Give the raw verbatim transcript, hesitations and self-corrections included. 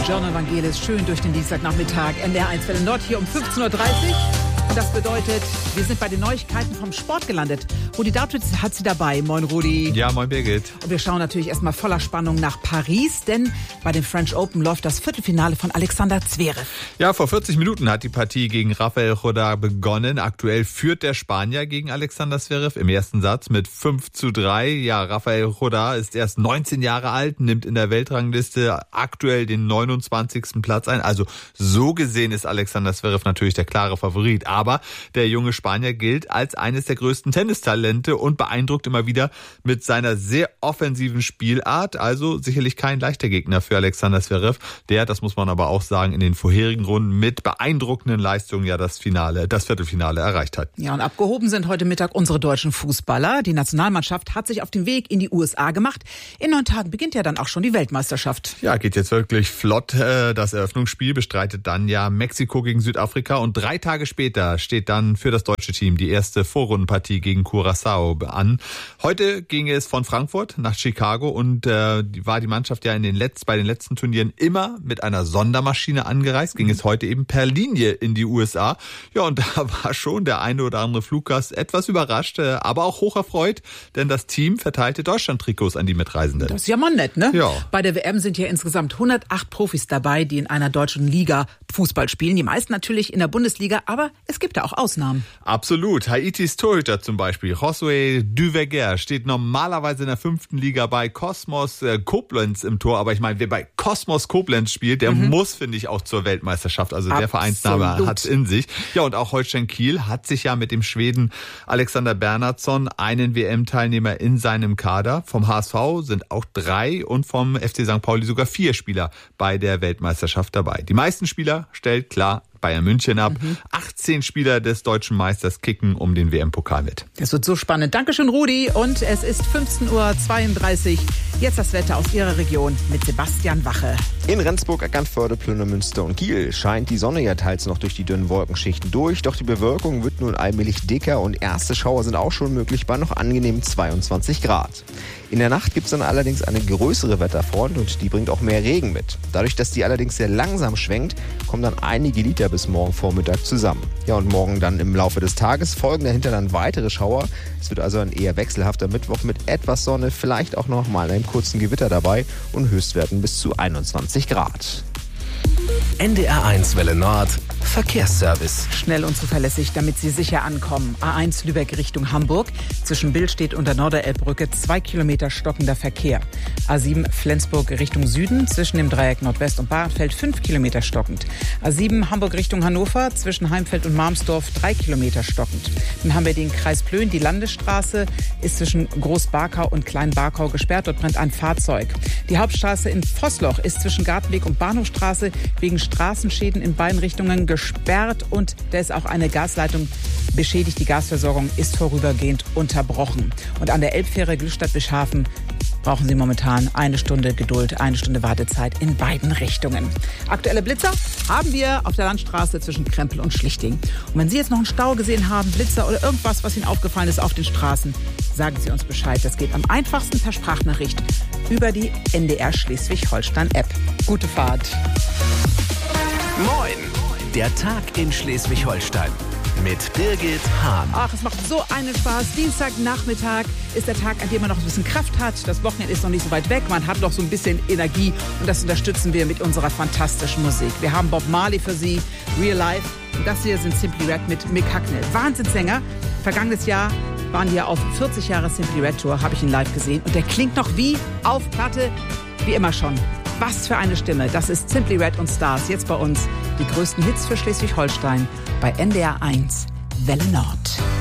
John Evangelis schön durch den Dienstagnachmittag. N D R eins Welle Nord hier um fünfzehn Uhr dreißig. Und das bedeutet, wir sind bei den Neuigkeiten vom Sport gelandet. Rudi Dautwitz hat sie dabei. Moin Rudi. Ja, moin Birgit. Und wir schauen natürlich erstmal voller Spannung nach Paris, denn bei den French Open läuft das Viertelfinale von Alexander Zverev. Ja, vor vierzig Minuten hat die Partie gegen Rafael Nadal begonnen. Aktuell führt der Spanier gegen Alexander Zverev im ersten Satz mit fünf zu drei. Ja, Rafael Nadal ist erst neunzehn Jahre alt, nimmt in der Weltrangliste aktuell den neunundzwanzigsten Platz ein. Also so gesehen ist Alexander Zverev natürlich der klare Favorit. Aber der junge Spanier gilt als eines der größten Tennistalente und beeindruckt immer wieder mit seiner sehr offensiven Spielart. Also sicherlich kein leichter Gegner für Alexander Zverev, der, das muss man aber auch sagen, in den vorherigen Runden mit beeindruckenden Leistungen ja das Finale, das Viertelfinale erreicht hat. Ja, und abgehoben sind heute Mittag unsere deutschen Fußballer. Die Nationalmannschaft hat sich auf den Weg in die U S A gemacht. In neun Tagen beginnt ja dann auch schon die Weltmeisterschaft. Ja, geht jetzt wirklich flott. Das Eröffnungsspiel bestreitet dann ja Mexiko gegen Südafrika und drei Tage später steht dann für das deutsche Team die erste Vorrundenpartie gegen Curaçao an. Heute ging es von Frankfurt nach Chicago und äh, war die Mannschaft ja in den Letz-, bei den letzten Turnieren immer mit einer Sondermaschine angereist. Ging es heute eben per Linie in die U S A. Ja, und da war schon der eine oder andere Fluggast etwas überrascht, äh, aber auch hoch erfreut, denn das Team verteilte Deutschland-Trikots an die Mitreisenden. Das ist ja mal nett, ne? Ja. Bei der W M sind ja insgesamt hundertacht Profis dabei, die in einer deutschen Liga Fußball spielen. Die meisten natürlich in der Bundesliga, aber es gibt ja auch Ausnahmen. Absolut. Haitis Torhüter zum Beispiel, Josué Duverger, steht normalerweise in der fünften Liga bei Kosmos äh, Koblenz im Tor. Aber ich meine, wer bei Kosmos Koblenz spielt, der mhm. muss, finde ich, auch zur Weltmeisterschaft. Also Absolut. Der Vereinsname hat's in sich. Ja, und auch Holstein Kiel hat sich ja mit dem Schweden Alexander Bernhardsson einen W M-Teilnehmer in seinem Kader. Vom H S V sind auch drei und vom F C Sankt Pauli sogar vier Spieler bei der Weltmeisterschaft dabei. Die meisten Spieler stellt klar Bayern München ab. Mhm. achtzehn Spieler des deutschen Meisters kicken um den W M-Pokal mit. Das wird so spannend. Dankeschön, Rudi. Und es ist fünfzehn Uhr zweiunddreißig. Jetzt das Wetter aus Ihrer Region mit Sebastian Wache. In Rendsburg, Eckernförde, Plünemünster und Kiel scheint die Sonne ja teils noch durch die dünnen Wolkenschichten durch. Doch die Bewölkung wird nun allmählich dicker und erste Schauer sind auch schon möglich bei noch angenehmen zweiundzwanzig Grad. In der Nacht gibt es dann allerdings eine größere Wetterfront und die bringt auch mehr Regen mit. Dadurch, dass die allerdings sehr langsam schwenkt, kommen dann einige Liter bis morgen Vormittag zusammen. Ja, und morgen dann im Laufe des Tages folgen dahinter dann weitere Schauer. Es wird also ein eher wechselhafter Mittwoch mit etwas Sonne, vielleicht auch noch mal einem kurzen Gewitter dabei und Höchstwerten bis zu einundzwanzig Grad. N D R eins Welle Nord Verkehrsservice. Schnell und zuverlässig, damit Sie sicher ankommen. A eins Lübeck Richtung Hamburg. Zwischen Billstedt und der Norderelbbrücke zwei Kilometer stockender Verkehr. A sieben Flensburg Richtung Süden. Zwischen dem Dreieck Nordwest und Bahrenfeld fünf Kilometer stockend. A sieben Hamburg Richtung Hannover. Zwischen Heimfeld und Marmsdorf drei Kilometer stockend. Dann haben wir den Kreis Plön. Die Landesstraße ist zwischen Groß-Barkau und Klein-Barkau gesperrt. Dort brennt ein Fahrzeug. Die Hauptstraße in Vossloch ist zwischen Gartenweg und Bahnhofstraße wegen Straßenschäden in beiden Richtungen gesperrt und da ist auch eine Gasleitung beschädigt. Die Gasversorgung ist vorübergehend unterbrochen. Und an der Elbfähre Glückstadt-Bischhafen brauchen Sie momentan eine Stunde Geduld, eine Stunde Wartezeit in beiden Richtungen. Aktuelle Blitzer haben wir auf der Landstraße zwischen Krempel und Schlichting. Und wenn Sie jetzt noch einen Stau gesehen haben, Blitzer oder irgendwas, was Ihnen aufgefallen ist auf den Straßen, sagen Sie uns Bescheid. Das geht am einfachsten per Sprachnachricht über die N D R Schleswig-Holstein-App. Gute Fahrt. Moin, der Tag in Schleswig-Holstein mit Birgit Hahn. Ach, es macht so einen Spaß. Dienstagnachmittag ist der Tag, an dem man noch ein bisschen Kraft hat. Das Wochenende ist noch nicht so weit weg. Man hat noch so ein bisschen Energie und das unterstützen wir mit unserer fantastischen Musik. Wir haben Bob Marley für Sie, Real Life. Und das hier sind Simply Red mit Mick Hucknall. Wahnsinnssänger. Vergangenes Jahr waren wir auf vierzig Jahre Simply Red Tour, habe ich ihn live gesehen. Und der klingt noch wie auf Platte, wie immer schon. Was für eine Stimme. Das ist Simply Red und Stars. Jetzt bei uns die größten Hits für Schleswig-Holstein bei N D R eins Welle Nord.